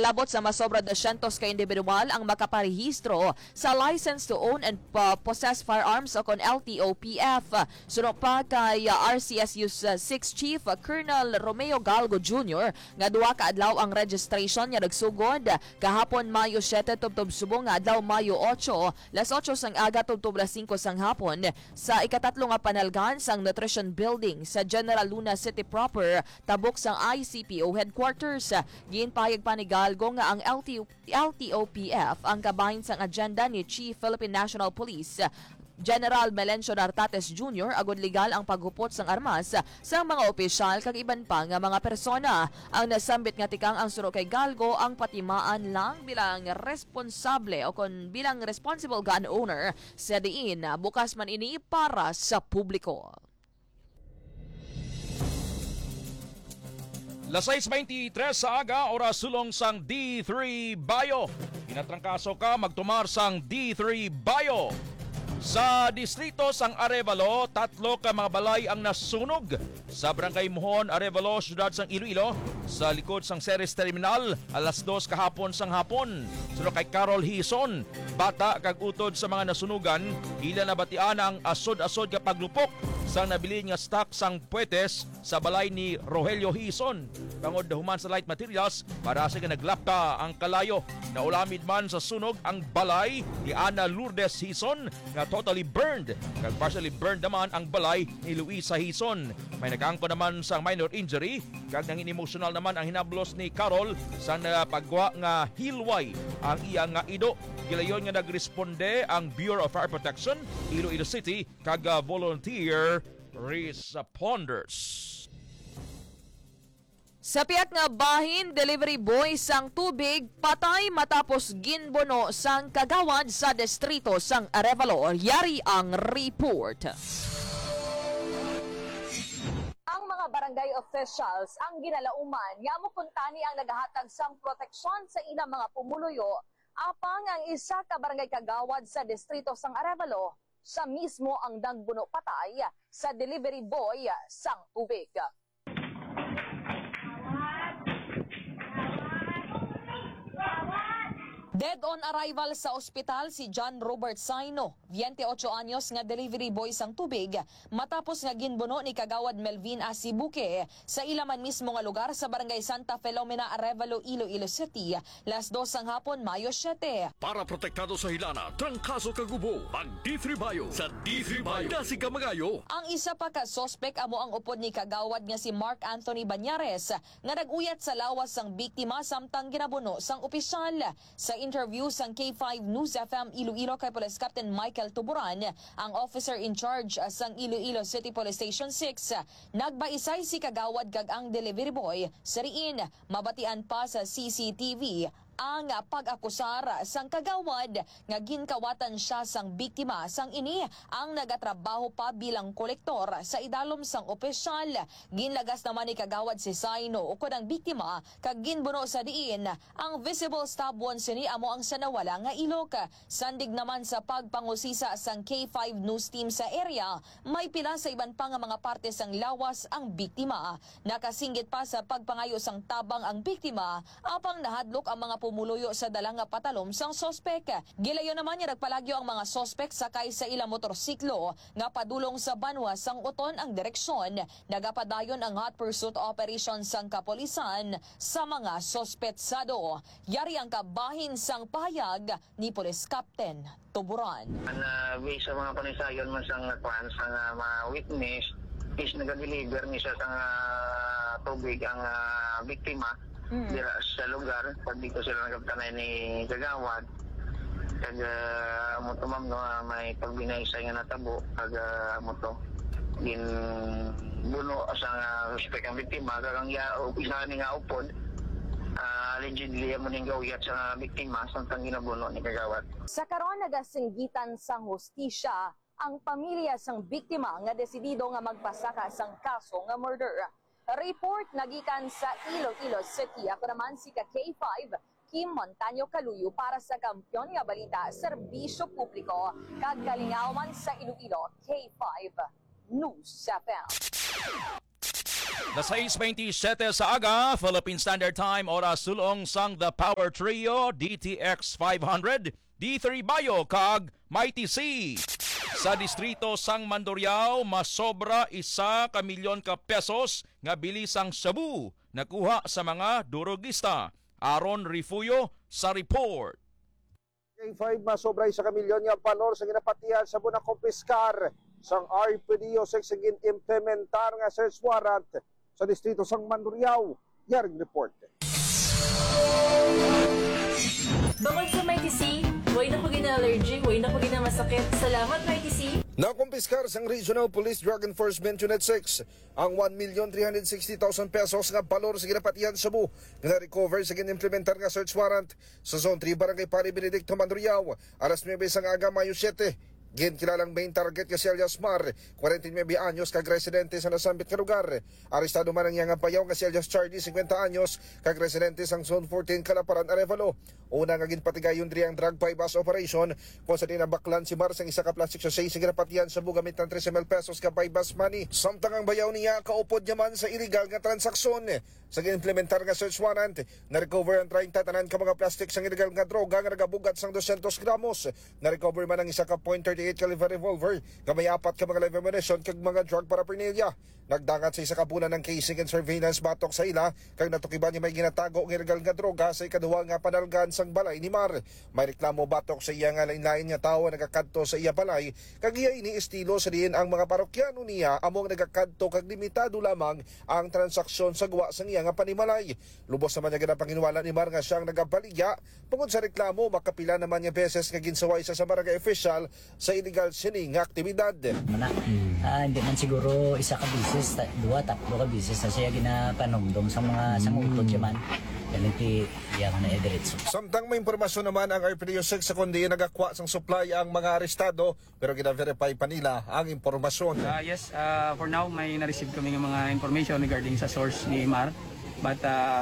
Palabot sa masobra 200 ka individual ang makaparehistro sa License to Own and Possess Firearms o kon LTOPF. Sunod pa kay RCSU's 6 Chief Colonel Romeo Galgo Jr. nga duha ka adlaw ang registration niya nagsugod kahapon Mayo 7 tubtob subong nga adlaw Mayo 8 las 8 sang aga tubtob las 5 sang hapon sa ikatatlo nga panalgan sang Nutrition Building sa General Luna City proper tabok sang ICPO headquarters. Ginpayag pa ni Galgo nga ang LTOPF ang kabahin sang agenda ni Chief Philippine National Police General Melencio Nartates Jr. agud legal ang paghupot sang armas sa mga opisyal kag iban pa nga mga persona. Ang nasambit nga tikang ang suro kay Galgo ang patimaan lang bilang responsable o kon bilang responsible gun owner sa diin bukas man ini para sa publiko. Las 6:23 sa aga, oras sulong sang D3 Bayo. Inatrangkaso ka magtumar sang D3 Bayo. Sa distrito sang Arevalo, 3 ka mga balay ang nasunog. Sa Barangay Muhon, Arevalo, siyudad sang Iloilo, sa likod sang Ceres Terminal, alas 2 kahapon sang hapon. Sunod kay Carol Hison, bata kag utod sa mga nasunugan, ila nabatian ang asod-asod ka paglupok sang nabili nga stock sang puwetes sa balay ni Rogelio Hison. Tangod human sa light materials para sa naglapta ang kalayo. Naulamid man sa sunog ang balay ni Ana Lourdes Hison nga totally burned. Kag partially burned naman ang balay ni Luisa Hison. May nagangko naman sang minor injury kag nangin emotional naman ang hinablos ni Carol sa pagwa nga hilway ang iya nga ido. Gilayon nga nagresponde ang Bureau of Fire Protection, Iloilo City, kag volunteer responders. Sa piyak nga bahin, delivery boy sang tubig patay matapos ginbono sang kagawad sa distrito sang Arevalo. Yari ang report. Ang mga barangay officials ang ginalauman nga mokuntani ang nagahatag sang proteksyon sa ilang mga pumuluyo apang ang isa ka barangay kagawad sa distrito sang Arevalo sa mismo ang nagbuno patay sa delivery boy sang tubig. Dead on arrival sa ospital si John Robert Saino, 28 anyos nga delivery boy sang tubig, matapos nga ginbuno ni kagawad Melvin Asibuque sa ilaman mismo nga lugar sa barangay Santa Filomena, Arevalo, Iloilo City, las 2 sang hapon, Mayo 7. Para protektado sa hilana, trangkaso kagubo, pag D3 Bayo sa D3 Bayo, kasi ka magayo. Ang isa pa ka sospek amo ang upod ni kagawad nga si Mark Anthony Banyares nga naguyat sa lawas sang biktima samtang ginabuno sang opisyal. Sa interview sang K5 News FM Iloilo kay Police Captain Michael Tuburan, ang officer in charge sang Iloilo City Police Station 6, nagbaisay si kagawad kag ang delivery boy sa riin. Mabatian pa sa CCTV ang pag-akusar sang kagawad nga ginkawatan siya sang biktima sang ini ang nagatrabaho pa bilang kolektor sa idalom sang opisyal. Ginlagas naman ni kagawad si Saino ukod ang biktima kag ginbuno sa diin ang visible stab wound sini amo ang sanawala nga ilok. Sandig naman sa pagpangusisa sang K5 News team sa area, may pila sa iban pa nga mga parte sang lawas ang biktima. Nakasinggit pa sa pagpangayo sang tabang ang biktima apang nahadlok ang mga pumuluyo sa dalang nga patalom sang sospek. Gilayo naman niya nagpalagyo ang mga sospek sakay sa ilang motorsiklo nga padulong sa banwa sang uton ang direksyon. Nagapadayon ang hot pursuit operation sang kapolisan sa mga sospetsado. Yari ang kabahin sang pahayag ni Police Captain Tuburan. Based sa mga panisayon man sang mga witness is nag-deliver ni siya sa tubig ang biktima dira sa lugar pag dito sila nagabtanay ni kagawad kag mo to ma'am no, may pagbinaysay nga natabo kag mo to gin buno sa suspect ang biktima kag ang isa ni nga upod allegedly mo ning gawiyat sa biktima samtang ginabuno ni kagawad. Sa karon nagasinggitan sang hustisya ang pamilya sang biktima nga desidido nga magpasaka sang kaso nga murder. Report nagikan sa Iloilo City. Ako naman si K5 Kim Montaño Caluyo para sa Kampiyon nga Balita, Serbisyo Publiko, kagalingawan sa Iloilo, K5 News FM. Las 6:27 sa aga, Philippine Standard Time, oras sulong sang The Power Trio, DTX 500, D3 Bayo, kag Mighty C. Sa distrito sang Mandurriao, masobra 1 milyon ka pesos nga bilisang shabu nakuha sa mga durugista. Aaron Rifuyo sa report. K5 masobra 1 milyon nga palor sa ginapatihan sa bunang kumpiskar sang RPDO 6 sagin implementar nga search warrant sa distrito sang Mandurriao. Yaring report. Bukod sa Mighty C, way na po gina-allergy, way na po gina-masakit. Salamat, Mighty C. Nakumpiskar sang Regional Police Drug Enforcement Unit 6 ang 1,360,000 pesos nga balor sa ginapatihan sa bu nga recover sa ginimplementar nga search warrant sa Zone 3 Barangay Pari Benedicto Mandurriao. Alas 9 sang aga Mayo 7. Ginkilalang main target nga si Elias Mar, 49 anyos, kag residente sa nasambit nga lugar. Arestado man ang iyang payaw nga si Elias Charlie, 50 anyos, kag residente sang Zone 14 Kalaparan, Arevalo. Una nga ginpatigayon diri ang drug bypass operation kung sa dinabaklan si Mar sang isa ka plastic sa 6 ginapatihan sa bugamit ng 13 mil pesos ka bypass money. Samtang ang bayaw niya kaupod niya man sa illegal nga transaksyon. Sa ginemplementar nga search warrant, na-recover ang 30 tanan ka mga plastic sang illegal nga droga nga nagabugat sang 200 gramos. Na-recover man ang isa ka .38 caliber revolver, kamay 4 ka mga live ammunition kag mga drug paraphernalia. Nagdangat sa isa ka bulan ng casing and surveillance batok sa ila, kag natukiban niya may ginatago ng illegal nga droga sa ikaduha nga panalgan sang balay ni Mar. May reklamo batok sa iya nga lain-lain nga tawo nagakadto sa iya balay, kag iya ini estilo sa diin ang mga parokyano niya among nagakadto kag limitado lamang ang transaksyon sa guwa sang iya nga panimalay. Lubos naman niya ginapanginwala ni Mar nga siyang nagabaligya. Tungod sa reklamo, makapila naman niya beses nga ginsaway sa barangay official sa illegal sining nga aktibidad. Hindi man siguro isa ka bisis, dua tatlo ka bisis na siya ginapanumdong sa mga utod siya man. Ganiti iyang na ediretso. Samtang may impormasyon naman ang RPDO 6 sa kundi nagakwa sang supply ang mga arestado, pero gina-verify pa nila ang impormasyon. Yes, for now may na-receive kami ng mga information regarding sa source ni Mar. But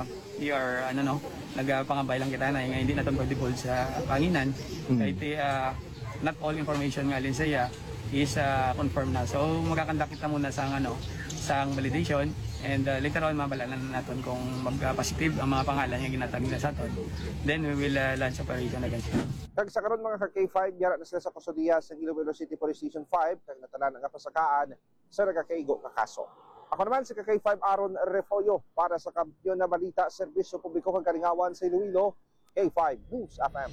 we are nagpangabay lang kita na hindi natin pag-divulge sa panginan. Kahit not all information nga alin sa iya is confirmed na. So magkakanda kita muna sang validation, and later on mabalanan natin kung mag-positive ang mga pangalan nga ginatag nila sa aton. Then we will launch operation against them. Kag sa karon mga ka-K5, yara na sila sa kustudiya sa Iloilo City Police Station 5 kag natanan ang kapasakaan sa nagakaigo nga kaso. Ako naman si K5 Aaron Refoyo para sa Kampiyon na Balita, Serbisyo Publiko kag Kalingawan sa Iloilo, K5 News FM.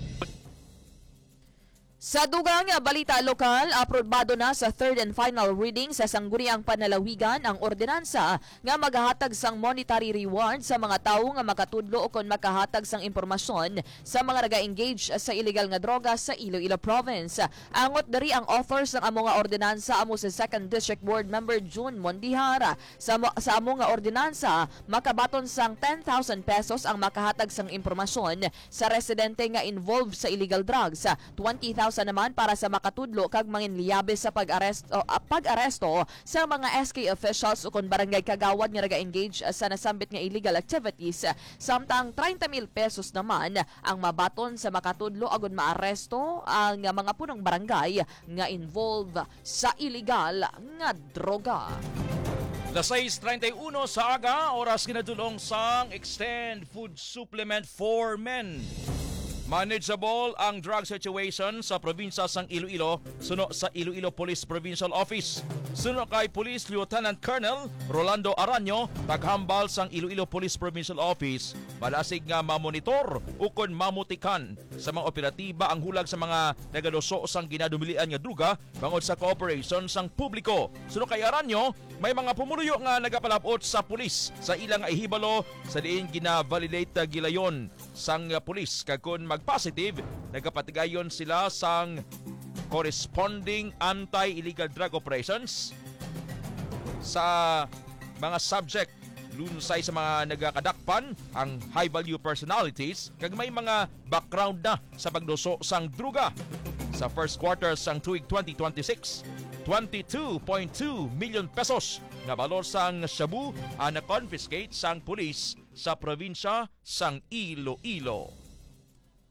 Sa dugang balita lokal, aprobado na sa third and final reading sa sangguniang panalawigan ang ordinansa nga maghahatag sang monetary reward sa mga tawo nga makatudlo o kon makahatag sang impormasyon sa mga naga-engage sa illegal nga droga sa Iloilo Province. Angot dari ang authors ng amo nga ordinansa amo sa 2nd District Board Member June Mondihara. Sa amo nga ordinansa, makabaton sang 10,000 pesos ang makahatag sang impormasyon sa residente nga involved sa illegal drugs, 20,000 naman para sa makatudlo kag manginliyabis sa pag-aresto sa mga SK officials o kon barangay kagawad nga naga-engage sa nasambit nga illegal activities. Samtang 30,000 pesos naman ang mabaton sa makatudlo agon maaresto ang mga punong barangay nga involved sa illegal nga droga. Las 6:31 sa aga, oras kinadulong sang Extend Food Supplement for Men. Manageable ang drug situation sa probinsya sang Iloilo, suno sa Iloilo Police Provincial Office. Suno kay Police Lieutenant Colonel Rolando Aranyo, taghambal sang Iloilo Police Provincial Office, malasig nga mamonitor ukon mamutikan sa mga operatiba ang hulag sa mga nagadoso sang ginadumilian nga druga bangod sa cooperation sang publiko. Suno kay Aranyo, may mga pumuluyo nga nagapalabot sa pulis sa ilang ihibalo sa diin gina-validate gilayon sang pulis kag kun mag-positive, nagapatigayon sila sang corresponding anti-illegal drug operations sa mga subject lunsay sa mga nagakadakpan ang high-value personalities kag may mga background na sa pagdoso sang druga. Sa first quarter sang tuig 2026, 22.2 million pesos na balor sang shabu ang na-confiscate sang pulis sa probinsya sang Iloilo.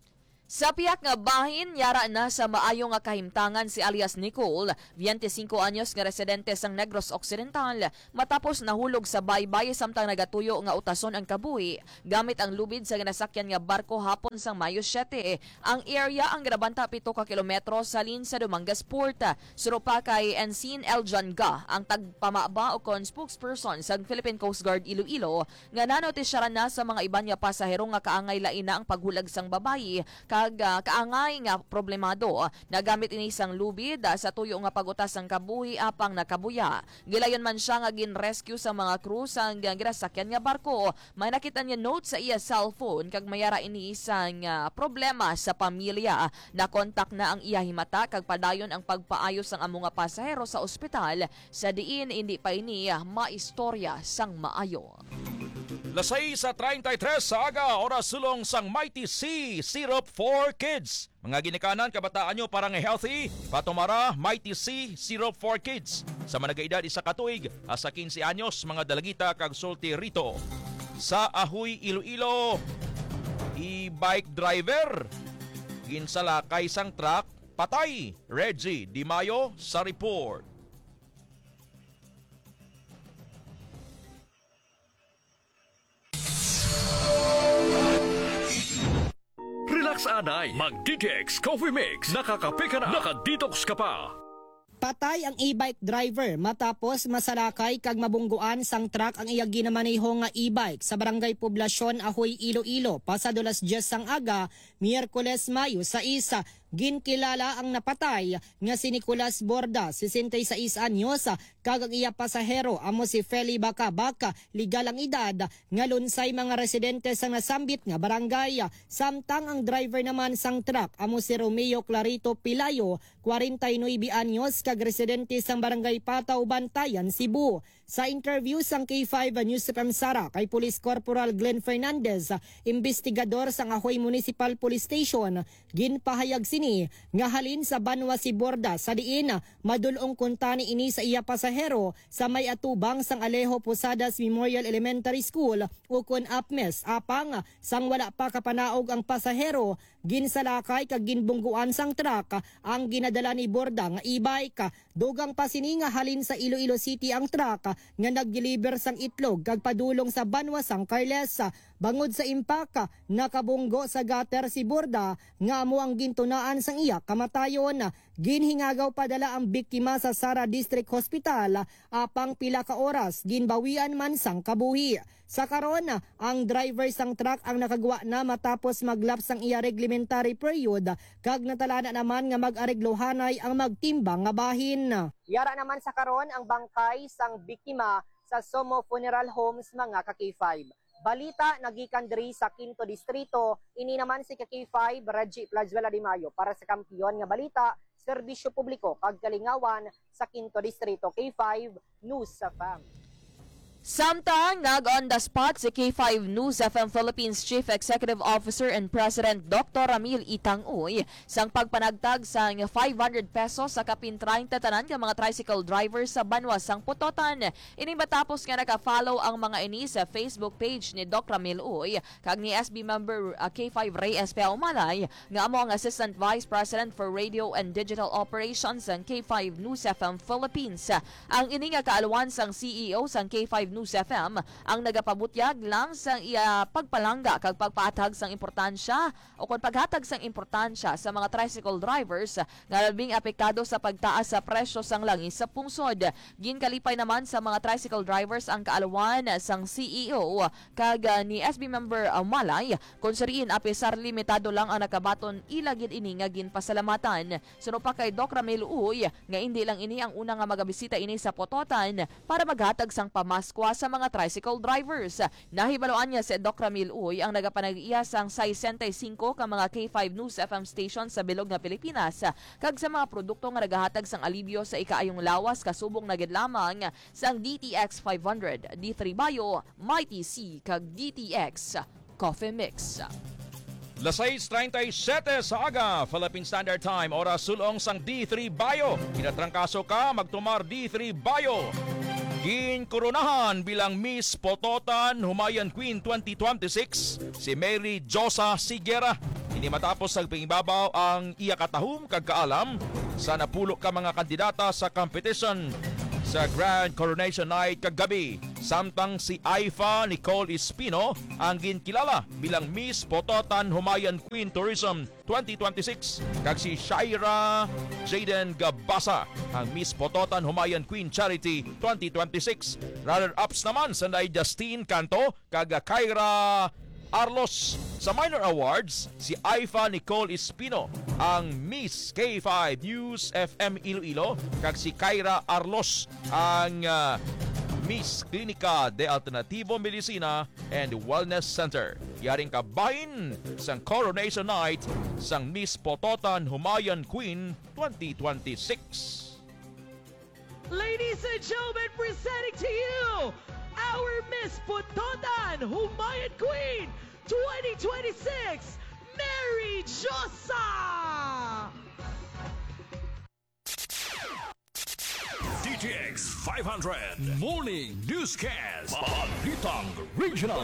Sa piyak nga bahin, yara na sa maayo nga kahimtangan si alias Nicole, 25 anyos nga residente sang Negros Occidental, matapos nahulog sa baybay samtang nagatuyo nga utason ang kabuhi gamit ang lubid sa ginasakyan nga barko hapon sang Mayo 7. Ang area ang grabanta 7 ka kilometro sa lin sa Dumangas Port. Surupa kay Ensign Eljan Ga, ang tagpamaba o kon spokesperson sa Philippine Coast Guard Iloilo, nga nanotisyaran na sa mga iban nga pasahero nga kaangay lain na ang paghulag sang babayi kaangay nga problemado nagamit ini sang lubid sa tuyo nga pagutas sang kabuhi apang nakabuya. Gilayon man siya nga gin-rescue sa mga crew sang ginasakyan nga barko. May nakita niya note sa iya cellphone kag mayara ini isang problema sa pamilya. Nakontak na ang iya himata kag padayon ang pagpaayos sang amo nga pasahero sa ospital sa diin hindi pa ini maistorya sang maayo. Lasay sa 33 sa aga, oras sulong sang Mighty C Syrup for Kids. Mga ginikanan, kabataan nyo parang healthy, patumara Mighty C Syrup for Kids. Sa managaidad isa katuig, asa 15 anyos, mga dalagita kag sulti rito. Sa Ahoy, Iloilo, e-bike driver, ginsalakay sang truck, patay. Reggie Di Mayo sa report. Relax anay, mag-DTX Coffee Mix. Nakakape ka na, nakadetox ka pa. Patay ang e-bike driver matapos masalakay kag mabungguan sang truck ang iya ginamaneho nga e-bike sa Barangay Poblasyon, Ahoy, Iloilo. Pasado las 10 sang aga, Miyerkules, Mayo sa isa. Ginkilala ang napatay nga si Nicolas Borda, 66 anyos, kag ang iya pasahero amo si Feli Baka, legal ang edad, nga lunsay mga residente sa nasambit nga barangay. Samtang ang driver naman sang truck amo si Romeo Clarito Pilayo, 49 anyos, kag residente sang barangay Pataw, Bantayan, Cebu. Sa interview sang K5 News FM Sara kay Police Corporal Glenn Fernandez, investigador sang Ahoy Municipal Police Station, ginpahayag sini nga halin sa banwa si Borda sa diin madulong kuntani ini sa iya pasahero sa may atubang sang Alejo Posadas Memorial Elementary School ukon APMES apang sang wala pa kapanaog ang pasahero ginsalakay kag ginbungguan sang truck ang ginadala ni Borda nga e-bike. Dugang pa sini nga halin sa Iloilo City ang truck nga nag-deliver sang itlog kag padulong sa banwa sang Carles. Bangod sa impact, nakabunggo sa gutter si Borda nga amo ang gintunaan sang iya kamatayon. Ginhingagaw padala ang biktima sa Sara District Hospital apang pila ka oras ginbawian man sang kabuhi. Sa karon, ang driver sang truck ang nakagawa na matapos maglaps ang iya reglementary period kag natalana naman nga mag-areglohanay ang magtimbang nga bahin. Yara naman sa karon ang bangkay sang biktima sa Somo Funeral Homes mga ka-K5. Balita nagikan diri sa 5 distrito, ini naman si K5 Reggie Plazuela Di Mayo para sa kampiyon nga balita, serbisyo publiko kag kalingawan sa 5 distrito. K5 News FM. Samtang nag-on the spot si K5 News FM Philippines Chief Executive Officer and President Dr. Ramil Itang-Uy sang pagpanagtag sang 500 pesos sa kapin 30 tanan nga mga tricycle drivers sa banwa sang Putotan. Ini matapos nga naka-follow ang mga ini sa Facebook page ni Dr. Ramil Uy kag ni SB member K5 Ray SP Umalay nga amo ang Assistant Vice President for Radio and Digital Operations sang K5 News FM Philippines. Ang ini nga kaaluan sang CEO sang K5 News FM ang nagapabutyag lang sa iya pagpalangga kag pagpahatag sang importansya o kung paghatag sang importansya sa mga tricycle drivers nga labing apektado sa pagtaas sa presyo sang langis sa pungsod. Ginkalipay naman sa mga tricycle drivers ang kaalawan sang CEO kag ni SB member Malay kung sariin apisar limitado lang ang nakabaton ilagid ini nga ginpasalamatan. Suno pa kay Doc Ramil Uy nga hindi lang ini ang una nga magabisita ini sa Putotan para maghatag sang pamasko sa mga tricycle drivers. Nahibaloan niya si Doc Ramil Uy ang nagapanag-iya sang 65 ka mga K5 News FM stations sa bilog nga Pilipinas kag sa mga produkto nga nagahatag sang alibyo sa ikaayong lawas kasubong na gid lamang sang DTX 500, D3 Bio, Mighty C kag DTX Coffee Mix. Las 6:37 sa aga, Philippine Standard Time, oras sulong sang D3 Bio. Kinatrangkaso ka, magtumar D3 Bio. Ginkoronahan bilang Miss Pototan Humayan Queen 2026 si Mary Josa Sigera. Ini matapos sa pingibabaw ang iya katahom kagkaalam sa napulo ka mga kandidata sa competition sa Grand Coronation Night kagabi. Samtang si Aifa Nicole Espino ang ginkilala bilang Miss Pototan Humayan Queen Tourism 2026 kag si Shaira Jaden Gabasa ang Miss Pototan Humayan Queen Charity 2026. Runner-ups naman sa Justine Canto kag Kyra Arlos. Sa minor awards, si Aifa Nicole Espino ang Miss K5 News FM Iloilo kag si Kyra Arlos ang Miss Clinica de Alternativo Medicina and Wellness Center. Yaring kabahin sang Coronation Night sang Miss Pototan Humayan Queen 2026. Ladies and gentlemen, presenting to you our Miss Pototan Humayan Queen 2026, Mary Josa! DTX 500 Morning Newscast Balitang Regional.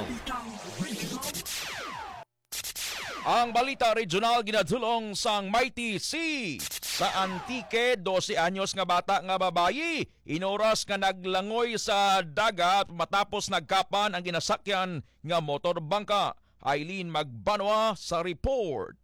Ang balita regional ginadulong sang Mighty C. Sa Antique, 12 anyos nga bata nga babayi, inoras nga naglangoy sa dagat matapos nagkapan ang ginasakyan nga motorbangka. Eileen Magbanwa sa report.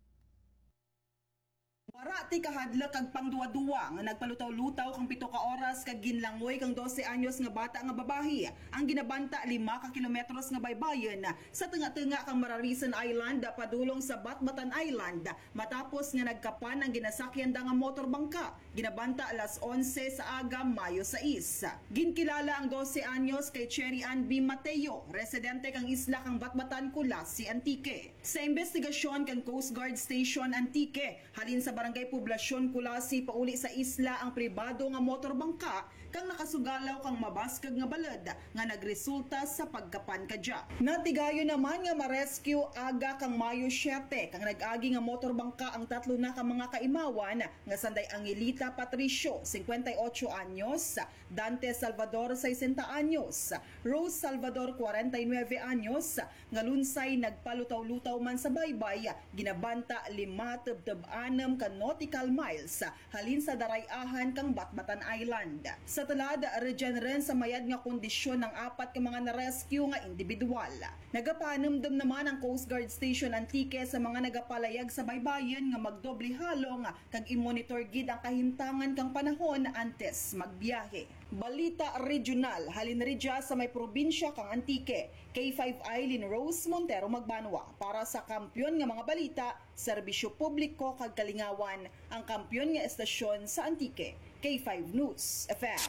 Marati kahadlak kag pangduwa-duwa nga nagpalutaw-lutaw kang 7 ka oras kag ginlangoy kang 12 anyos nga bata nga babahi. Ang ginabanta 5 ka kilometros nga baybayon sa tunga-tunga kang Mararison Island padulong sa Batbatan Island matapos nga nagkapan ang ginasakyan da nga motorbangka. Ginabanta alas 11 sa aga Mayo 6. Ginkilala ang 12 anyos kay Cherry Ann B. Mateo, residente kang isla kang Batbatan Kulasi, Antique. Sa investigasyon kang Coast Guard Station Antique, halin sa Barangay Poblasyon Kulasi pauli sa isla ang pribado nga motorbangka kang nakasugalaw kang mabaskag nga balad nga nagresulta sa pagkapan kadya. Natigayo naman nga ma-rescue aga kang Mayo 7 kang nag-agi nga motorbangka ang 3 na ka mga kaimawan nga sanday Angelita Patricio 58 anyos, Dante Salvador 60 anyos, Rose Salvador 49 anyos nga lunsay nagpalutaw-lutaw man sa baybay, ginabanta 5-6 ka nautical miles halin sa darayahan kang Batbatan Island. Sa talad, regeneran sa mayad nga kondisyon ng 4 ka mga na-rescue nga individual. Nagapanumdum naman ang Coast Guard Station Antique sa mga nagapalayag sa baybayin nga magdoble halong kag i-monitor gid ang kahimtangan kang panahon antes magbiyahe. Balita regional, halin ridya sa may probinsya kang Antique. K5 Eileen Rose Montero Magbanwa para sa kampyon nga mga balita, serbisyo publiko kag kalingawan, ang kampyon nga estasyon sa Antique. K5 News FM.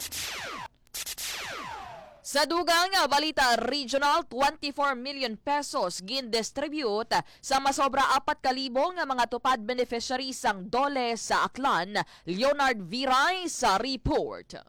Sa dugang balita regional, 24 million pesos gin-distribute sa masobra 4,000 nga mga tupad beneficiaries sang Dole sa Aklan. Leonard Viray sa report.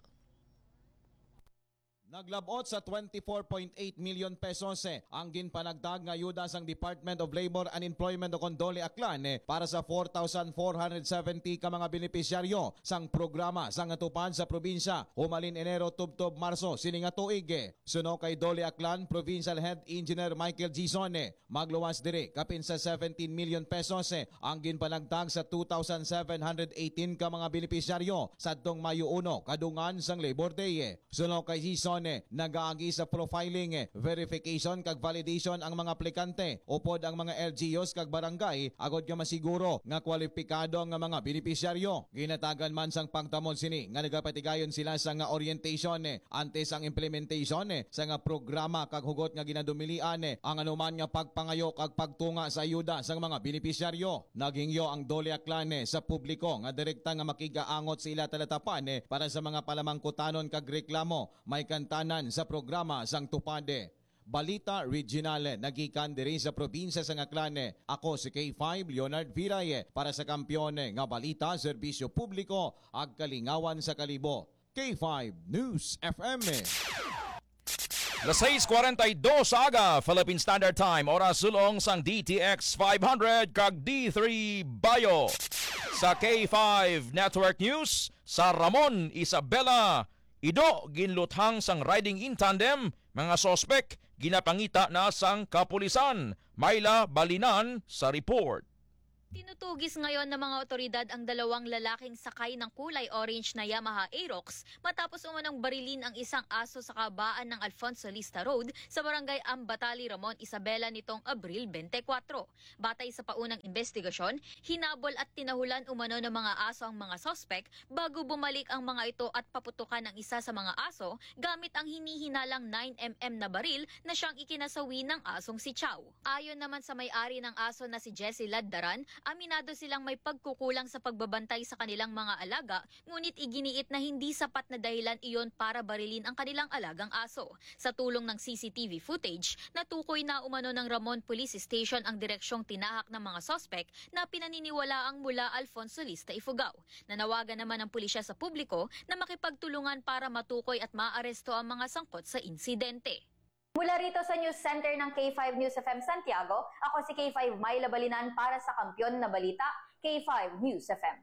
Naglabot sa 24.8 million pesos ang ginpanagdag nga ayuda sang Department of Labor and Employment o Condole Aklan para sa 4,470 ka mga benepisyaryo sang programa sang natupad sa probinsya humalin Enero tubtob Marso sininga tuig. Suno kay Dole Aklan Provincial Head Engineer Michael Gison, magluwas diri kapin sa 17 million pesos ang ginpanagdag sa 2,718 ka mga benepisyaryo sa adtong Mayo 1 kadungan sang Labor Day. Suno kay Gison, nagaagi sa profiling, verification kag validation ang mga aplikante upod ang mga LGUs kag barangay agod nga masiguro nga kwalipikado nga mga benepisyaryo. Ginatagan man sang pagtamon sini nga nagapatigayon sila sa nga orientation antes ang implementation sa nga programa kag hugot nga ginadumilian ang anuman nga pagpangayo kag pagtunga sa ayuda sang mga benepisyaryo. Nagingyo ang Dole Aklan sa publiko nga direkta nga makigaangot sa ila talatapan para sa mga palamangkutanon kag reklamo may tanan sa programa sang tupade. Balita regional nagikan diri sa probinsya sa Aklan. Ako si K5 Leonard Viray para sa kampyon nga balita, serbisyo publiko ag kalingawan sa kalibo. K5 News FM. Las 6:42 sa aga, Philippine Standard Time, oras sulong sang DTX 500 kag D3 Bayo. Sa K5 Network News, sa Ramon Isabela Ido ginluthang sang riding in tandem, mga sospek ginapangita na sang kapulisan. Myla Balinan sa report. Tinutugis ngayon ng mga otoridad ang dalawang lalaking sakay ng kulay orange na Yamaha Aerox matapos umanong barilin ang isang aso sa kabaan ng Alfonso Lista Road sa barangay Ambatali, Ramon Isabela nitong Abril 24. Batay sa paunang investigasyon, hinabol at tinahulan umano ng mga aso ang mga sospek bago bumalik ang mga ito at paputukan ang isa sa mga aso gamit ang hinihinalang 9mm na baril na siyang ikinasawi ng asong si Chow. Ayon naman sa may-ari ng aso na si Jessie Laddaran, aminado silang may pagkukulang sa pagbabantay sa kanilang mga alaga, ngunit iginiit na hindi sapat na dahilan iyon para barilin ang kanilang alagang aso. Sa tulong ng CCTV footage, natukoy na umano ng Ramon Police Station ang direksyong tinahak ng mga sospek na pinaniniwalaang mula Alfonso Lista, Ifugao. Nanawagan naman ang pulisya sa publiko na makipagtulungan para matukoy at maaresto ang mga sangkot sa insidente. Mula rito sa News Center ng K5 News FM Santiago, ako si K5 Myla Balinan para sa Kampiyon na Balita, K5 News FM.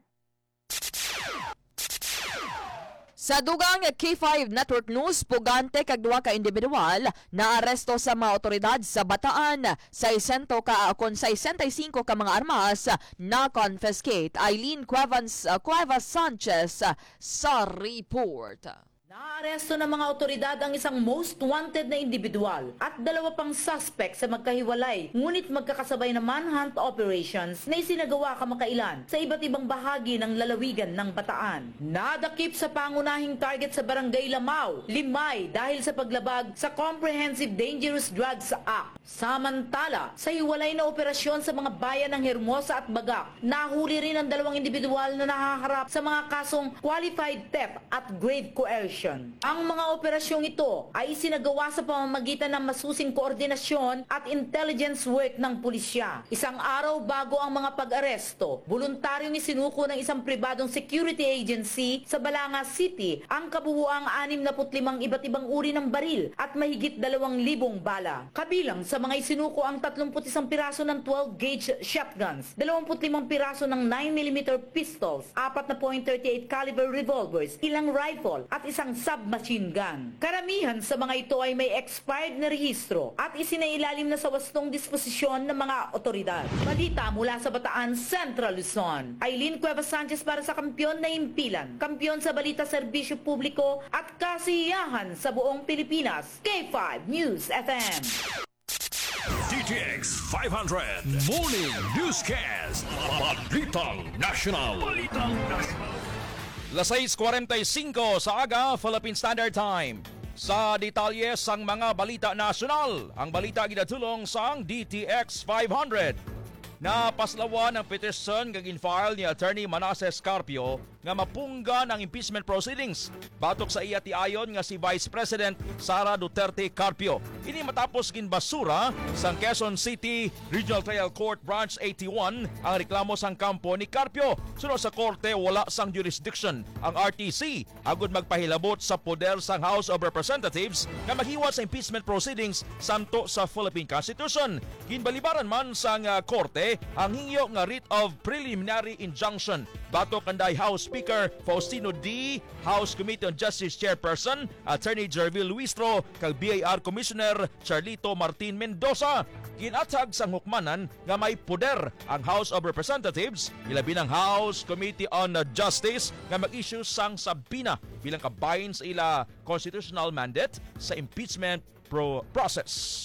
Sa dugang K5 Network News, pugante kag duha ka individual na aresto sa mga otoridad sa Bataan. 65 ka mga armas na confiscate. Eileen Cuevas Sanchez sa report. Naaresto ng mga otoridad ang isang most wanted na individual at dalawa pang suspect sa magkahiwalay ngunit magkakasabay na manhunt operations na isinagawa kamakailan sa iba't ibang bahagi ng lalawigan ng Bataan. Nadakip sa pangunahing target sa Barangay Lamao, Limay dahil sa paglabag sa Comprehensive Dangerous Drugs Act. Samantala, sa hiwalay na operasyon sa mga bayan ng Hermosa at Bagak, nahuli rin ang dalawang individual na nakaharap sa mga kasong qualified theft at grave coercion. Ang mga operasyong ito ay isinagawa sa pamamagitan ng masusing koordinasyon at intelligence work ng pulisya. Isang araw bago ang mga pag-aresto, voluntaryong isinuko ng isang pribadong security agency sa Balanga City ang kabuuang 65 iba't ibang uri ng baril at mahigit 2,000 bala. Kabilang sa mga isinuko ang 31 piraso ng 12-gauge shotguns, 25 piraso ng 9mm pistols, 4.38 caliber revolvers, ilang rifle at isang submachine gun. Karamihan sa mga ito ay may expired na rehistro at isinailalim na sa wastong disposisyon ng mga otoridad. Balita mula sa Bataan, Central Luzon. Eileen Cuevas Sanchez para sa Kampiyon na Impilan. Kampiyon sa Balita, Serbisyo Publiko at Kasiyahan sa buong Pilipinas. K5 News FM. DTX 500 Morning Newscast. Balitang National. Las 6:45 sa aga, Philippine Standard Time. Sa detalye sang mga balita nasyonal, ang balita ginatulong sang DTX 500. Napaslawan ang petition kag in-file ni Attorney Manasseh Carpio nga mapungga ng impeachment proceedings batok sa iya tiayon nga si Vice President Sara Duterte Carpio. Ini matapos ginbasura sang Quezon City Regional Trial Court Branch 81 ang reklamo sang kampo ni Carpio. Sunod sa korte, wala sang jurisdiction ang RTC agud magpahilabot sa poder sang House of Representatives nga maghiwat sa impeachment proceedings santo sa Philippine Constitution. Ginbalibaran man sang korte ang hingyo nga writ of preliminary injunction batok kanday House Speaker Faustino D., House Committee on Justice Chairperson Attorney Jervil Luistro kag BIR Commissioner Charlito Martin Mendoza. Ginatag sang hukmanan nga may poder ang House of Representatives ilabi ng House Committee on Justice nga mag-issue sang sabina bilang kabahin sa ila constitutional mandate sa impeachment process.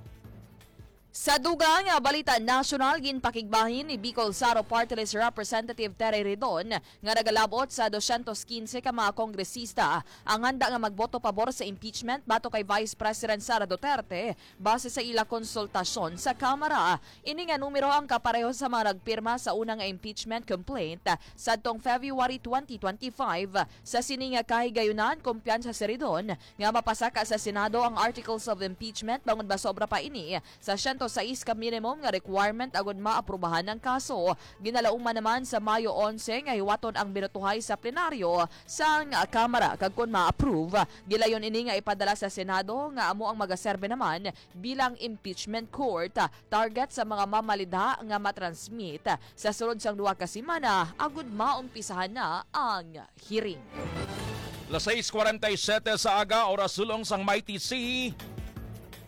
Sa dugang balita nasyonal, ginpakigbahin ni Bicol Saro Party List Representative Terry Redon nga nagalabot sa 215 ka mga kongresista ang handa nga magboto pabor sa impeachment bato kay Vice President Sara Duterte base sa ila konsultasyon sa Kamara. Ini nga numero ang kapareho sa mga nagpirma sa unang impeachment complaint sa tong February 2025. Sa sining kahigayunan, kumpiyansa si Redon nga mapasaka sa Senado ang Articles of Impeachment bangon ba sobra pa ini sa 106 ka minimum nga requirement agud maaprubahan ng kaso. Ginalauman naman sa Mayo 11 nga hiwaton ang binutuhay sa plenaryo sa Kamara kag kun ma-approve. Gilayon ini nga ipadala sa Senado nga amo ang magaserbe naman bilang impeachment court. Target sa mga mamalidha nga matransmit sa sulod sang 2 ka semana agud maumpisahan na ang hearing. Las 6:47 sa aga, oras sulong sang Mighty C.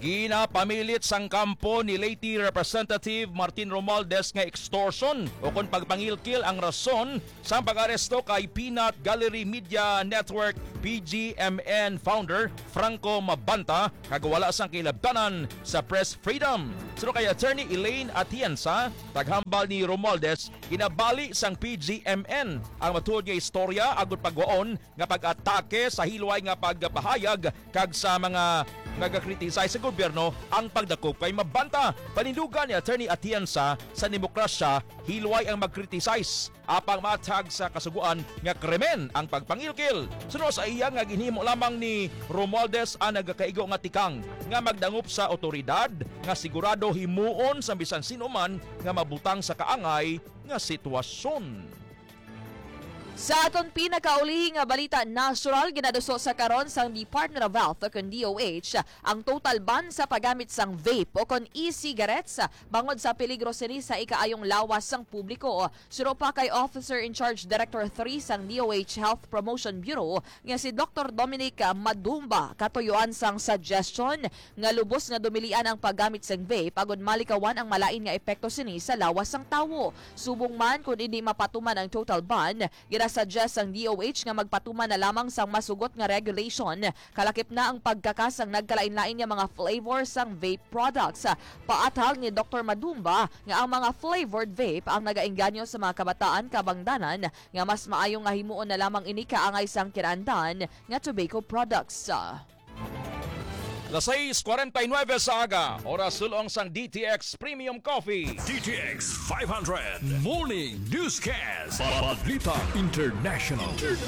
Ginapamilit sang kampo ni Leyte Representative Martin Romualdez nga extortion o kung pagpangilkil ang rason sa pag-aresto kay Peanut Gallery Media Network PGMN founder Franco Mabanta kagwala sang kilabtanan sa press freedom. Suno kay Attorney Elaine Atienza, taghambal ni Romualdez, ginabali sang PGMN ang matuod nga istorya agud pagwaon nga pag-atake sa hilway nga pagpahayag kag sa mga nagakritisay sa gobyerno ang pagdakop kay Mabanta. Panindugan ni Attorney Atienza sa demokrasya, hilway ang magkritisize apang matag sa kasuguan nga krimen ang pagpangilkil. Suno sa iya nga ginhimo lamang ni Romualdez ang nagakaigo nga tikang nga magdangop sa otoridad nga sigurado himuon sa bisan sino man nga mabutang sa kaangay nga sitwasyon. Sa aton pinakauli nga balita national, ginaduso sa karon sang Department of Health o kon DOH ang total ban sa paggamit sang vape o kon e-cigarettes bangod sa peligro sini sa ikaayong lawas sang publiko. Suro pa kay Officer in Charge Director 3 sang DOH Health Promotion Bureau nga si Dr. Dominic Madumba katuyuan sang suggestion nga lubos nga dumilian ang paggamit sang vape agud malikawan ang malain nga epekto sini sa lawas sang tawo. Subong man kung hindi mapatuman ang total ban, suggest ang DOH nga magpatuman na lamang sang masugot nga regulation. Kalakip na ang pagkakasang nagkalain-lain nga mga flavors sang vape products. Paatag ni Dr. Madumba nga ang mga flavored vape ang nagaengganyo sa mga kabataan kabangdanan nga mas maayong nga himuon na lamang ini kaangay sang kinaandan nga tobacco products. Las 6:49 sa aga, oras sulong sang DTX Premium Coffee. DTX 500 Morning Newscast. Balita International.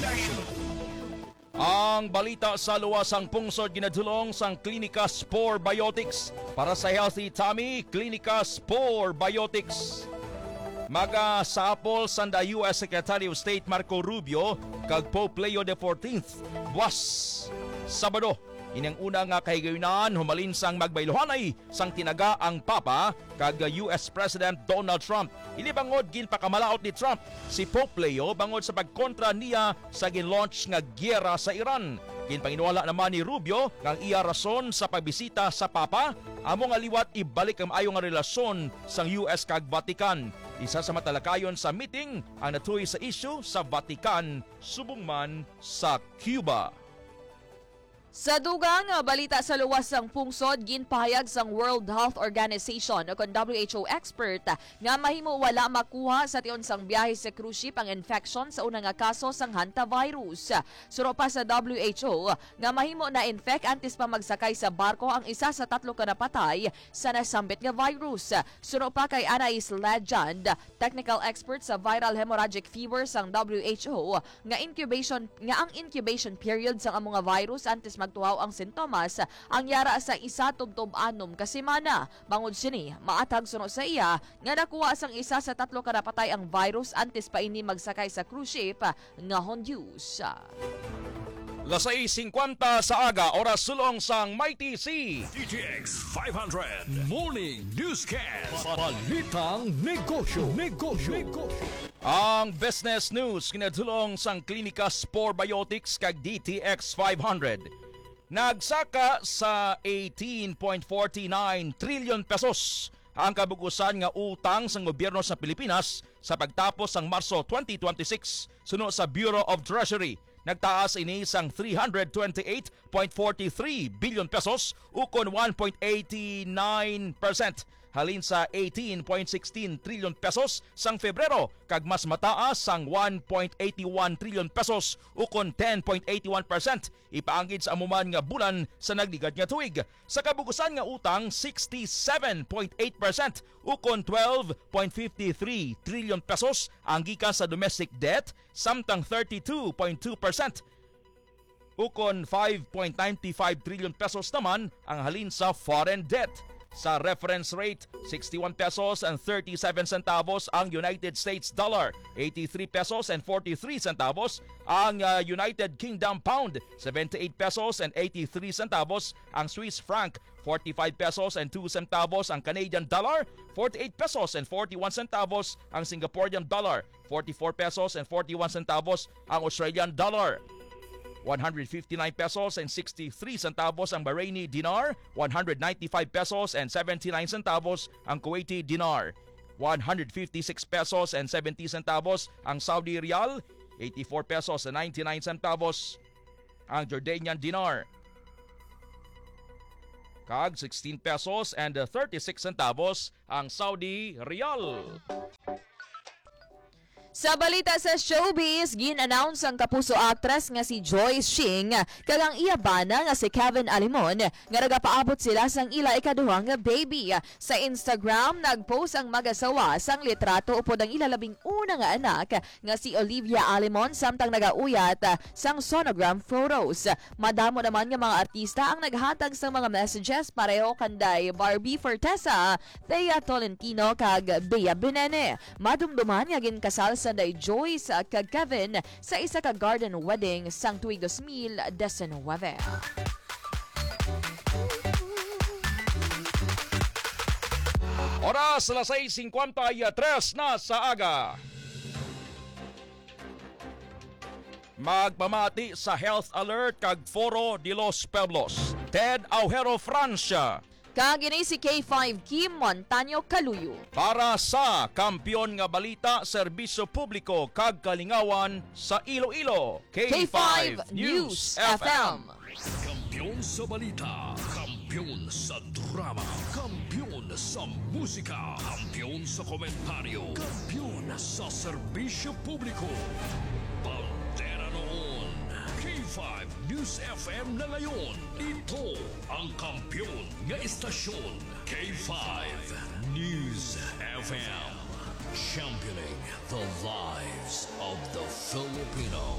Ang balita sa luwasang pungsod ginadulong sang Klinika Spore Biotics. Para sa healthy tummy, Klinika Spore Biotics. Magasapol sanda US Secretary of State Marco Rubio kag Pope Leo XIV buwas Sabado. Inyang una nga kahigayunan humalin sang magbaylohanay sang tinaga ang Papa kag US President Donald Trump. Inibangod ginpakamalaot ni Trump si Pope Leo bangod sa pagkontra niya sa ginlaunch nga gyera sa Iran. Ginpanginwala naman ni Rubio nga iya rason sa pagbisita sa Papa amo nga liwat ibalik ang maayo nga relasyon sang US kag Vatican. Isa sa matalakayon sa meeting ang natuy sa issue sa Vatican subong man sa Cuba. Sa dugang balita sa luwas sang pungsod, ginpahayag sang World Health Organization o kon WHO expert nga mahimo wala makuha sa tion sang biyahe sa cruise ship ang infection sa unang nga kaso sang hantavirus. Suro pa sa WHO nga mahimo na infect antes pa magsakay sa barko ang isa sa 3 ka napatay sa nasambit nga virus. Suro pa kay Anais Legend, technical expert sa viral hemorrhagic fever sang WHO nga ang incubation period sang among nga virus antes magtuhaw ang sintomas ang yara sa 1-6 ka semana. Bangod sini, maatag suno sa iya nga nakuha sang isa sa 3 ka napatay ang virus antes pa ini magsakay sa cruise ship nga Honduras. Las 6:50 sa aga, oras sulong sang Mighty Sea. DTX 500 Morning Newscast. Balitang Negosyo. Ang business news kinadulong sang Klinika Spore Biotics kag DTX 500. Nagsaka sa 18.49 trillion pesos ang kabugusan nga utang sa gobyerno sa Pilipinas sa pagtapos sang Marso 2026 suno sa Bureau of Treasury. Nagtaas ini sang 328.43 billion pesos ukon 1.89% halin sa 18.16 trillion pesos sang Febrero kag mas mataas sang 1.81 trillion pesos ukon 10.81% ipaanggid sa amuman nga bulan sa nagligad nga tuig. Sa kabugusan nga utang 67.8% ukon 12.53 trillion pesos ang gikan sa domestic debt samtang 32.2% ukon 5.95 trillion pesos naman ang halin sa foreign debt. Sa reference rate, 61 pesos and 37 centavos ang United States dollar, 83 pesos and 43 centavos ang United Kingdom pound, 78 pesos and 83 centavos ang Swiss franc, 45 pesos and 2 centavos ang Canadian dollar, 48 pesos and 41 centavos ang Singaporean dollar, 44 pesos and 41 centavos ang Australian dollar. 159 pesos and 63 centavos ang Bahraini dinar, 195 pesos and 79 centavos ang Kuwaiti dinar, 156 pesos and 70 centavos ang Saudi riyal, 84 pesos and 99 centavos ang Jordanian dinar, kag 16 pesos and 36 centavos ang Saudi riyal. Sa balita sa showbiz, gin-announce ang kapuso actress nga si Joyce Ching kag ang iya bana nga si Kevin Alimon nga nagapaabot sila sang ila ikaduhang nga baby. Sa Instagram, nagpost ang mag-asawa sang litrato upod ang ila labing una nga anak nga si Olivia Alimon samtang nagauyat sang sonogram photos. Madamo naman nga mga artista ang naghatag sang mga messages pareho kanday Barbie Fortesa, Thea Tolentino kag Bea Benene. Madumduman nga ginkasal sa Day Joyce kag Kevin sa isa ka garden wedding sang tuig 2019. Oras alas 6:53 na sa aga. Magpamati sa health alert kag Foro de los Pueblos. Ted Aujero Francia. Kag ini si K5 Kim Montaño Caluyo. Para sa kampiyon nga balita, serbisyo publiko kag kalingawan sa Iloilo. K5 News FM. Kampiyon sa balita, kampiyon sa drama, kampiyon sa musika, kampiyon sa komentaryo, kampiyon sa serbisyo publiko. Pantera noon, K5 News FM na ngayon. Ito ang kampiyon nga istasyon. K5 News FM. Championing the lives of the Filipino.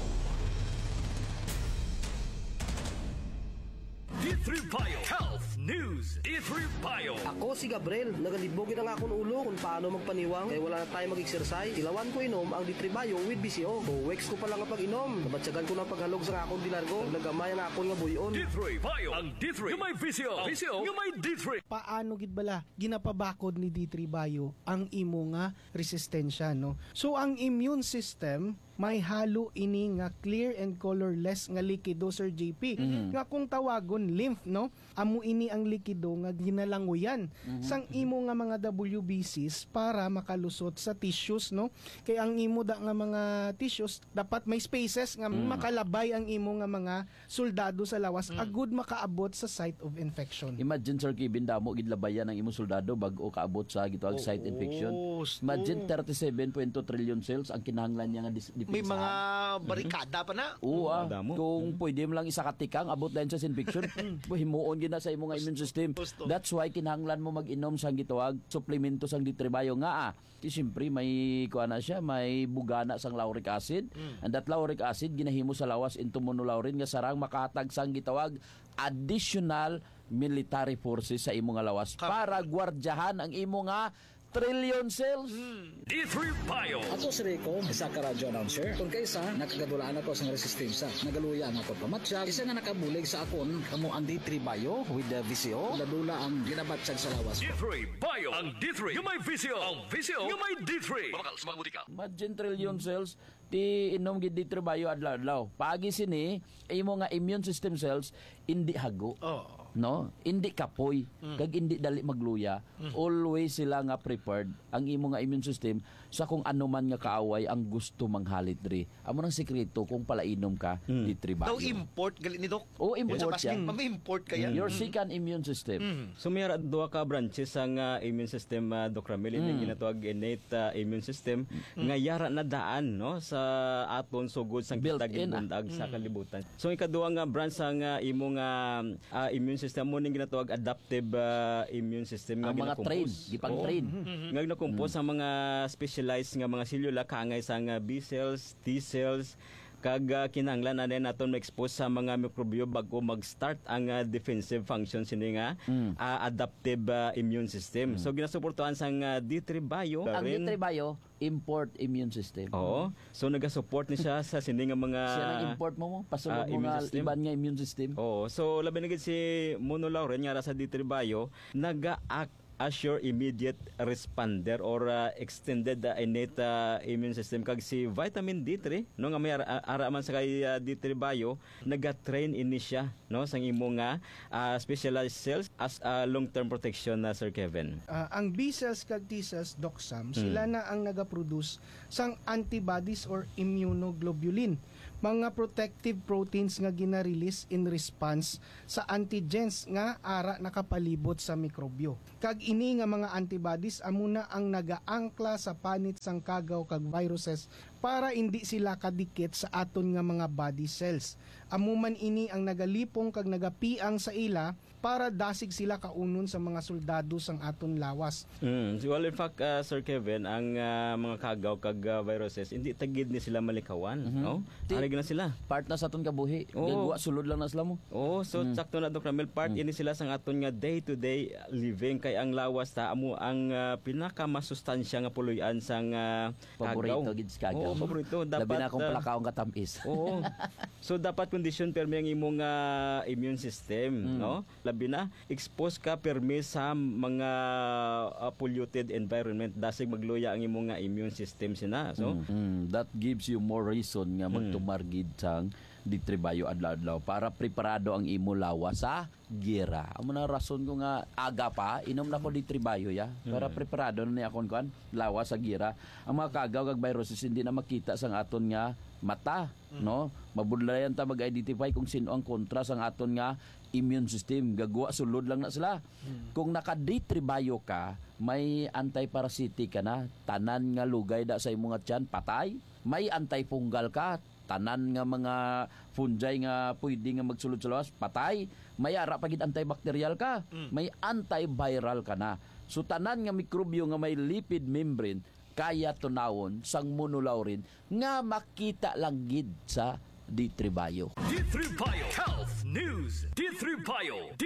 D3 Bio Health News. D3 Bio. Ako si Gabriel. Nagalibogin ang akong ulo kung paano magpaniwang. Kaya wala na tayo mag-exercise. Ilawan ko inom ang D3 Bio with BCO. O weeks ko pa lang ang pag-inom. Nabatsagan ko ng paghalog sa akong dilargo. Nagamay ang akong nga buyon. D3 Bio. Ang D3 yung may BCO. BCO yung may D3. Paano gid bala ginapabakod ni D3 Bio ang imo nga resistensya, no? So ang immune system may halo ini nga clear and colorless nga likido, Sir JP. Nga kung tawagon lymph, no? Amo ini ang likido nga ginalanguyan sang imo nga mga WBCs para makalusot sa tissues, no? Kay ang imo da nga mga tissues dapat may spaces nga makalabay ang imo nga mga soldado sa lawas agud makaabot sa site of infection. Imagine, Sir Kevin, damo gid labayan ang imo soldado bago kaabot sa gituag site infection. Imagine 37.2 trillion cells ang kinahanglan niya nga may mga barikada pa na. Oo, kung pwede mo lang isa katikang abot din sa infection, himuon gid na sa imong immune system. That's why kinahanglan mo mag-inom sang gituag suplemento sang D3 Bio nga. Siyempre may kuana siya, may bugana sang lauric acid. And that lauric acid ginahimo sa lawas into monolaurin nga sarang makahatag sang gitawag additional military forces sa imo nga lawas para gwardyahan ang imo nga trillion cells. D3 Bio. Ako si Rico, isa ka radyo announcer. Kung kaysa, nakagadulaan ako sa resistensya. Nagaluya ang ako pamatsyag. Isa nga nakabulig sa akon, kamo ang D3 Bio with the VCO. Ladula ang ginabatsyag sa lawas. D3 Bio. Ang D3 yung may VCO. Ang VCO yung may D3. Bakal sa mga butika. Imagine trillion cells, ti inom gid D3 Bio adlaw-adlaw. Pagi sini, imo nga immune system cells, hindi hago. No, hindi kapoy kag hindi dali magluya. Always sila nga prepared ang imo nga immune system sa kung ano man nga kaaway ang gusto manghalit diri. Amo nang sekreto kung palainom ka D3 Bio. Daw import gali ni Doc. Import yan. May import kaya. Your second immune system. So may duha ka branches ang immune system, Doc Ramil, yung ginatawag innate immune system nga yara na daan, no, sa aton sugod sang kitagin bundag sa kalibutan. So ikaduha nga branch ang imo nga immune system mo ning ginatawag adaptive immune system nga gina-compose. Gipang-train. Nga gina-compose ang mga specialized nga mga selula kaangay sa B cells, T cells, kag kinahanglan na din naton ma-expose sa mga mikrobyo bago mag-start ang defensive function sini nga adaptive immune system. So ginasuportuhan sang D3 Bio. Ang D3 Bio import immune system. Oo. So nagasupport ni siya sa sini nga mga siya nang import mo pasulod mo nga iban nga immune system. Oo. So labi na gid si monolaurin nga sa D3 Bio naga-act assure immediate responder or extended innate immune system kag si vitamin D3 no nga may ara man sa kay D3 Bio naga-train ini siya no sang imo nga specialized cells as long-term protection na Sir Kevin. Ang B cells kag T cells, Doc Sam, sila na ang nagaproduce sang antibodies or immunoglobulin, mga protective proteins nga gina-release in response sa antigens nga ara nakapalibot sa mikrobyo. Kag ini nga mga antibodies amuna ang nagaangkla sa panit sang kagaw kag viruses para hindi sila kadikit sa aton nga mga body cells. Amuman ini ang nagalipong kag nagapiang sa ila para dasig sila kaunon sa mga soldado sang aton lawas. Well, in fact, Sir Kevin, ang mga kagaw kag viruses hindi tagid ni sila malikawan, no? Alig na sila. Part na sa aton kabuhi. Gagwa sulod lang na sila mo. So sakto na Dr. Mel, part ini sila sang aton nga day-to-day living kay ang lawas ta amo ang pinakamasustansya nga puluyan sang paborito gid sa kagaw. Paborito dapat. Labi na akong palakaong katamis. So dapat condition permi ang imong immune system, no? Labi na expose ka permi sa mga polluted environment dasig magluya ang imong immune system sina. So that gives you more reason nga magtumargid sang D3 Bio adlaw-adlaw para preparado ang imo lawas sa gira. Amo na rason ko nga aga pa inom na ko D3 Bio ya para preparado na ni akon kan lawas sa gira. Ang mga kagaw kag viruses hindi na makita sang aton nga mata, no? Mabudlayan ta mag-identify kung sino ang kontra sang aton nga immune system. Gagwa sulod lang na sila. Kung naka D3 Bio ka, may anti-parasitic ka na, tanan nga lugay da sa imong tiyan patay. May anti-fungal ka, tanan nga mga fungi nga pwede nga magsulod sa lawas, patay. May ara pagid antibacterial ka, may antiviral ka na. So tanan nga mikrobyo nga may lipid membrane kaya tunawon sang monolaurin nga makita lang gid sa D3 Bio. D3 Bio Health News. D3 Bio